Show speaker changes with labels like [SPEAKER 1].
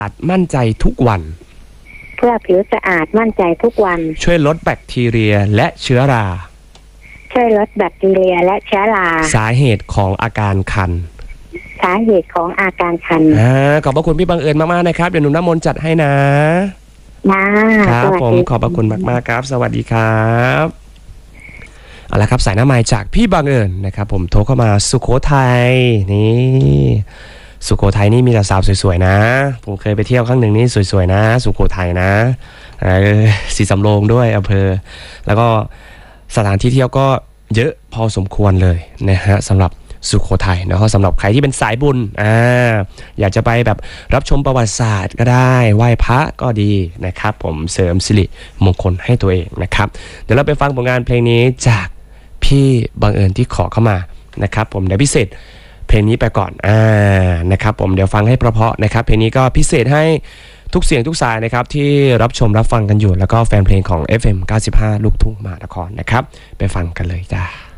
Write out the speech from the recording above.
[SPEAKER 1] อาจมั่นใจทุกวัน
[SPEAKER 2] เพื่อผิวสะอาดมั่นใจทุกวัน
[SPEAKER 1] ช่วยลดแบคทีเรียและเชื้อรา
[SPEAKER 2] ช่วยลดแบคทีเรียและเชื้อรา
[SPEAKER 1] สาเหตุของอาการคัน
[SPEAKER 2] สาเหตุของอาการคัน
[SPEAKER 1] ขอบพระคุณพี่บังเอิญมากๆนะครับเดี๋ยวหนุ่มน้ำมนต์จัดให้นะครับผมขอบพระคุณมากๆครับสวัสดีครับเอาละครับสายหน้าไมค์จากพี่บังเอิญนะครับผมโทรเข้ามาสุโขทัยนี่สุโขทัยนี่มีแต่สาวสวยๆนะผมเคยไปเที่ยวครั้งหนึ่งนี่สวยๆนะสุโขทัยนะสีสำโรงด้วยอำเภอแล้วก็สถานที่เที่ยวก็เยอะพอสมควรเลยนะฮะสำหรับสุโขทัยนะครับสำหรับใครที่เป็นสายบุญอยากจะไปแบบรับชมประวัติศาสตร์ก็ได้ไหว้พระก็ดีนะครับผมเสริมสิริมงคลให้ตัวเองนะครับเดี๋ยวเราไปฟังผลงานเพลงนี้จากพี่บังเอิญที่ขอเข้ามานะครับผมเดี๋ยวพิเศษเพลงนี้ไปก่อนนะครับผมเดี๋ยวฟังให้เพราะๆนะครับเพลงนี้ก็พิเศษให้ทุกเสียงทุกสายนะครับที่รับชมรับฟังกันอยู่แล้วก็แฟนเพลงของ FM 95 ลูกทุ่งมหานครนะครับไปฟังกันเลยจ้า